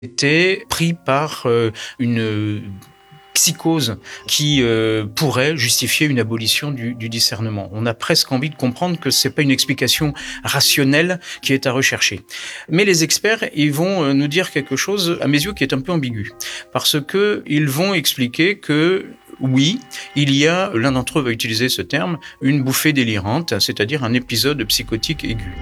était pris par une psychose qui pourrait justifier une abolition du discernement. On a presque envie de comprendre que c'est pas une explication rationnelle qui est à rechercher. Mais les experts, ils vont nous dire quelque chose, à mes yeux, qui est un peu ambigu. Parce que ils vont expliquer que oui, il y a, l'un d'entre eux va utiliser ce terme, une bouffée délirante, c'est-à-dire un épisode psychotique aigu.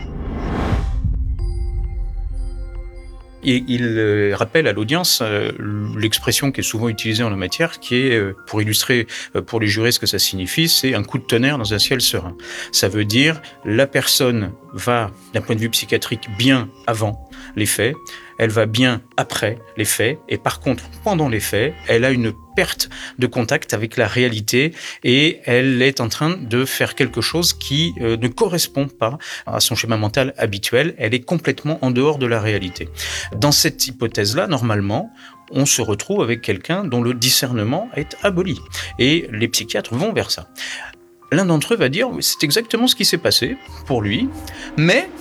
Et il rappelle à l'audience l'expression qui est souvent utilisée en la matière, qui est, pour illustrer pour les jurés ce que ça signifie, c'est un coup de tonnerre dans un ciel serein. Ça veut dire la personne va, d'un point de vue psychiatrique, bien avant les faits, elle va bien après les faits, et par contre, pendant les faits, elle a une perte de contact avec la réalité et elle est en train de faire quelque chose qui ne correspond pas à son schéma mental habituel. Elle est complètement en dehors de la réalité. Dans cette hypothèse-là, normalement, on se retrouve avec quelqu'un dont le discernement est aboli. Et les psychiatres vont vers ça. L'un d'entre eux va dire « c'est exactement ce qui s'est passé pour lui, mais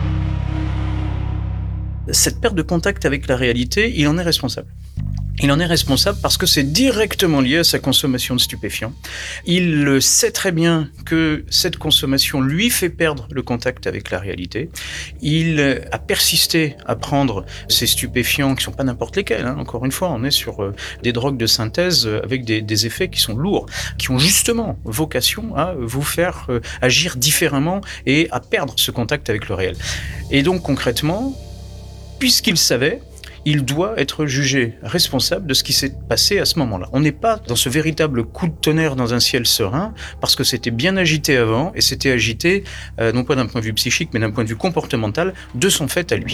cette perte de contact avec la réalité, il en est responsable. » Il en est responsable parce que c'est directement lié à sa consommation de stupéfiants. Il sait très bien que cette consommation lui fait perdre le contact avec la réalité. Il a persisté à prendre ces stupéfiants qui sont pas n'importe lesquels. Encore une fois, on est sur des drogues de synthèse avec des effets qui sont lourds, qui ont justement vocation à vous faire agir différemment et à perdre ce contact avec le réel. Et donc concrètement, puisqu'il savait, il doit être jugé responsable de ce qui s'est passé à ce moment-là. On n'est pas dans ce véritable coup de tonnerre dans un ciel serein, parce que c'était bien agité avant, et c'était agité, non pas d'un point de vue psychique, mais d'un point de vue comportemental, de son fait à lui.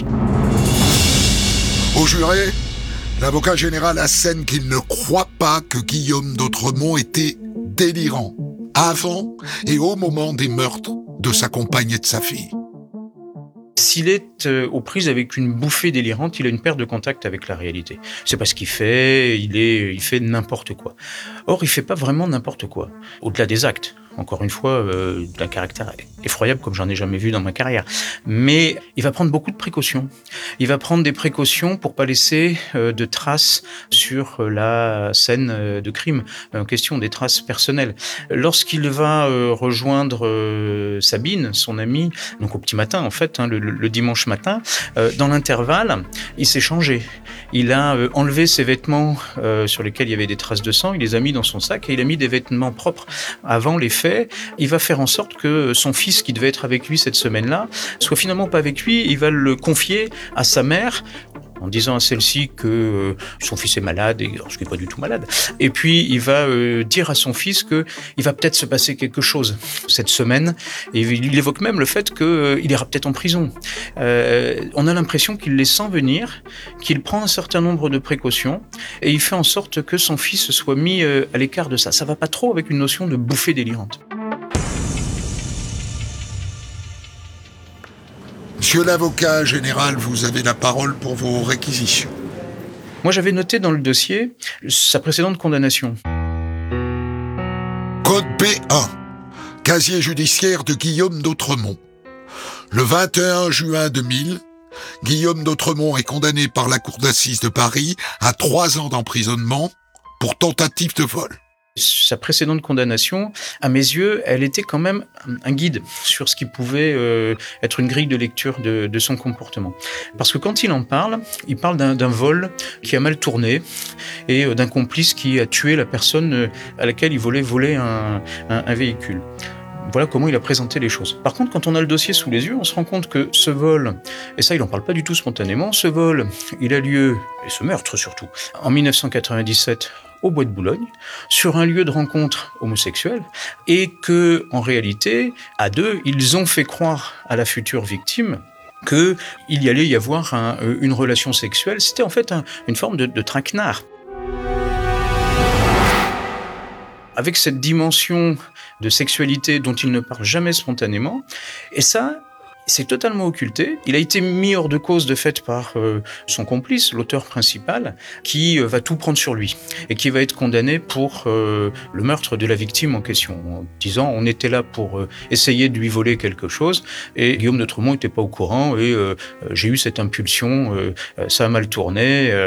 Au juré, l'avocat général assène qu'il ne croit pas que Guillaume d'Autremont était délirant, avant et au moment des meurtres de sa compagne et de sa fille. S'il est aux prises avec une bouffée délirante, il a une perte de contact avec la réalité. C'est pas ce qu'il fait, il fait n'importe quoi. Or, il fait pas vraiment n'importe quoi. Au-delà des actes, encore une fois, d'un caractère effroyable comme j'en ai jamais vu dans ma carrière. Mais il va prendre beaucoup de précautions. Il va prendre des précautions pour pas laisser de traces sur la scène de crime en question, des traces personnelles. Lorsqu'il va rejoindre Sabine, son amie, donc au petit matin en fait, le dimanche matin, dans l'intervalle, il s'est changé. Il a enlevé ses vêtements sur lesquels il y avait des traces de sang, il les a mis dans son sac et il a mis des vêtements propres avant les faits. Il va faire en sorte que son fils, qui devait être avec lui cette semaine-là, soit finalement pas avec lui. Il va le confier à sa mère, en disant à celle-ci que son fils est malade, et alors, ce qui n'est pas du tout malade. Et puis, il va dire à son fils qu'il va peut-être se passer quelque chose cette semaine. Et il évoque même le fait qu'il ira peut-être en prison. On a l'impression qu'il les sent venir, qu'il prend un certain nombre de précautions, et il fait en sorte que son fils soit mis à l'écart de ça. Ça va pas trop avec une notion de bouffée délirante. Monsieur l'avocat général, vous avez la parole pour vos réquisitions. Moi, j'avais noté dans le dossier sa précédente condamnation. Code B1, casier judiciaire de Guillaume d'Autremont. Le 21 juin 2000, Guillaume d'Autremont est condamné par la cour d'assises de Paris à 3 ans d'emprisonnement pour tentative de vol. Sa précédente condamnation, à mes yeux, elle était quand même un guide sur ce qui pouvait être une grille de lecture de son comportement. Parce que quand il parle d'un vol qui a mal tourné et d'un complice qui a tué la personne à laquelle il voulait voler un véhicule. Voilà comment il a présenté les choses. Par contre, quand on a le dossier sous les yeux, on se rend compte que ce vol, et ça il n'en parle pas du tout spontanément, ce vol, il a lieu, et ce meurtre surtout, en 1997 au Bois de Boulogne, sur un lieu de rencontre homosexuelle, et que, en réalité, à deux, ils ont fait croire à la future victime qu'il y allait y avoir une relation sexuelle. C'était en fait une forme de traquenard. Avec cette dimension de sexualité dont il ne parle jamais spontanément, et ça, C'est totalement occulté. Il a été mis hors de cause de fait par son complice, l'auteur principal, qui va tout prendre sur lui et qui va être condamné pour le meurtre de la victime en question, en disant on était là pour essayer de lui voler quelque chose et Guillaume d'Outremont n'était pas au courant et j'ai eu cette impulsion, ça a mal tourné.